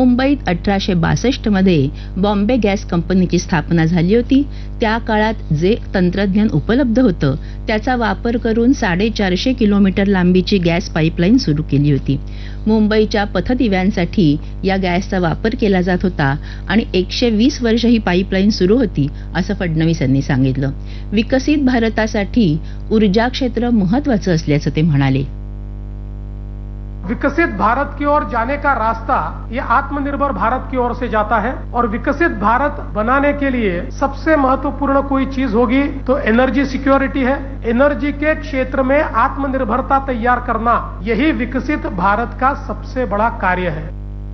मुंबईत 1862 मध्ये बॉम्बे गॅस कंपनीची स्थापना झाली होती. त्या काळात जे तंत्रज्ञान उपलब्ध होतं त्याचा वापर करून 450 किलोमीटर लांबीची गॅस पाईपलाईन सुरू केली होती. मुंबईच्या पथदिव्यांसाठी या गॅसचा वापर केला जात होता आणि 120 वर्ष ही पाईपलाईन सुरू होती, असं फडणवीस यांनी सांगितलं. विकसित भारतासाठी ऊर्जा क्षेत्र महत्त्वाचं असल्याचं ते म्हणाले. विकसित भारत की ओर जाने का रास्ता ये आत्मनिर्भर भारत की ओर से जाता है और विकसित भारत बनाने के लिए सबसे महत्वपूर्ण कोई चीज होगी तो एनर्जी सिक्योरिटी है. एनर्जी के क्षेत्र में आत्मनिर्भरता तैयार करना यही विकसित भारत का सबसे बड़ा कार्य है.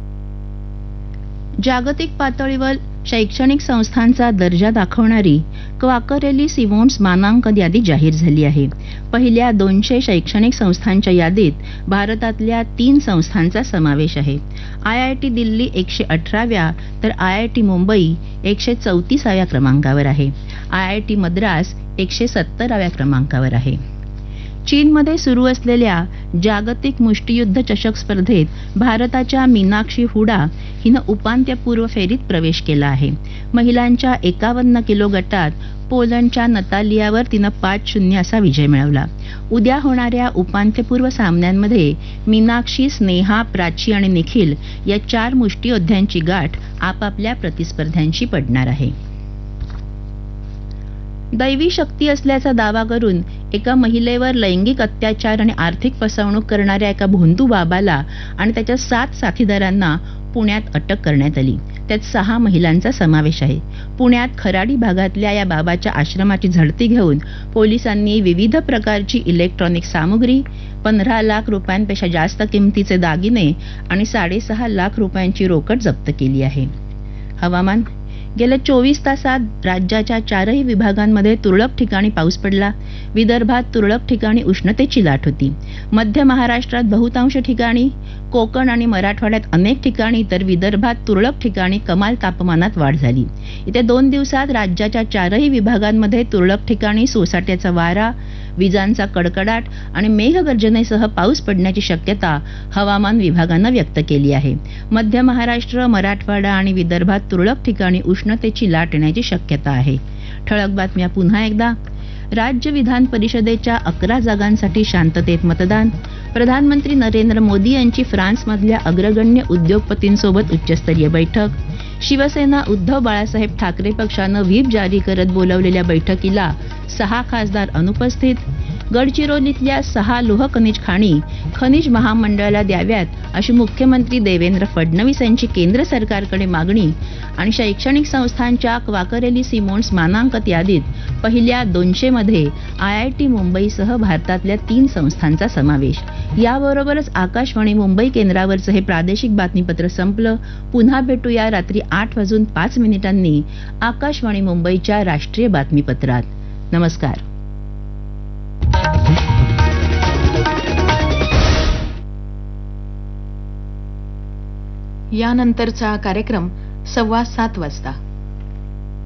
जागतिक पातळीवर शैक्षणिक संस्थांचा दर्जा दाखवणारी क्वाकरेली सिमोन्स मानांकन यादी जाहीर झाली आहे. पहिल्या 200 शैक्षणिक संस्थांच्या यादीत भारतातल्या 3 संस्थांचा समावेश आहे. IIT दिल्ली 118व्या तर IIT मुंबई 134व्या क्रमांकावर आहे. IIT मद्रास 170व्या क्रमांकावर आहे. चीनमध्ये सुरू असलेल्या जागतिक मुष्टियुद्ध चषक स्पर्धेत भारताच्या मीनाक्षी हुडा हिनं उपांत्यपूर्व फेरीत प्रवेश केला आहे. महिलांच्या 51 किलो गटात पोलंडच्या नतालियावर तिनं 5-0 असा विजय मिळवला. उद्या होणाऱ्या उपांत्यपूर्व सामन्यांमध्ये मीनाक्षी, स्नेहा, प्राची आणि निखिल या 4 मुष्टियोद्ध्यांची गाठ आपापल्या प्रतिस्पर्ध्यांशी पडणार आहे. दैवी शक्ती असल्याचा दावा करून एका महिलेवर लैंगिक अत्याचार आणि आर्थिक फसवणूक करणाऱ्या एका भोंदू बाबाला आणि त्याच्या 7 साथीदारांना पुण्यात अटक करण्यात आली. त्यात 6 महिलांचा समावेश आहे. पुण्यात खराडी भागातल्या या बाबाच्या आश्रमाची झडती घेऊन पोलिसांनी विविध प्रकारची इलेक्ट्रॉनिक सामुग्री, 15 लाख रुपयांपेक्षा जास्त किमतीचे दागिने आणि 6.5 लाख रुपयांची रोकड जप्त केली आहे. हवामान. गेल्या 24 तासात राज्याच्या 4ही विभागांमध्ये तुरळक ठिकाणी पाऊस पडला. विदर्भात तुरळक ठिकाणी उष्णतेची लाट होती. मध्य महाराष्ट्रात बहुतांश ठिकाणी, कोकण आणि मराठवाड्यात अनेक ठिकाणी तर विदर्भात तुरळक ठिकाणी कमाल तापमानात वाढ झाली. येत्या 2 दिवसात राज्याच्या 4ही विभागांमध्ये तुरळक ठिकाणी सोसाट्याचा वारा, विजांचा कडकडाट आणि मेघगर्जनेसह पाऊस पडण्याची शक्यता हवामान विभागानं व्यक्त केली आहे. मध्य महाराष्ट्र, मराठवाडा आणि विदर्भात तुरळक ठिकाणी उष्णतेची लाट येण्याची शक्यता आहे. ठळक बातम्या पुन्हा एकदा. राज्य विधान परिषदेच्या 11 जागांसाठी शांततेत मतदान. प्रधानमंत्री नरेंद्र मोदी यांची फ्रान्समधल्या अग्रगण्य उद्योगपतींसोबत उच्चस्तरीय बैठक. शिवसेना उद्धव बाळासाहेब ठाकरे पक्षानं व्हीप जारी करत बोलावलेल्या बैठकीला 6 खासदार अनुपस्थित. गडचिरोलीतल्या 6 लोह खनिज खाणी खनिज महामंडळाला द्याव्यात अशी मुख्यमंत्री देवेंद्र फडणवीस यांची केंद्र सरकारकडे मागणी. आणि शैक्षणिक संस्थांच्या क्वाकरेली सिमोन्स मानांकन यादीत पहिल्या 200 मध्ये IIT मुंबईसह भारतातल्या 3 संस्थांचा समावेश. याबरोबरच आकाशवाणी मुंबई केंद्रावरचं हे प्रादेशिक बातमीपत्र संपलं. पुन्हा भेटूया रात्री 8:05 आकाशवाणी मुंबईच्या राष्ट्रीय बातमीपत्रात. नमस्कार. यानंतरचा कार्यक्रम 7:15 वाजता.